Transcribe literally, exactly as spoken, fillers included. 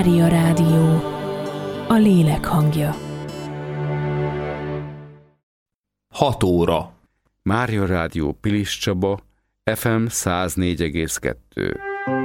Mária Rádió, a lélek hangja. hat óra. Mária Rádió Pilis Csaba, ef em száz négy egész kettő.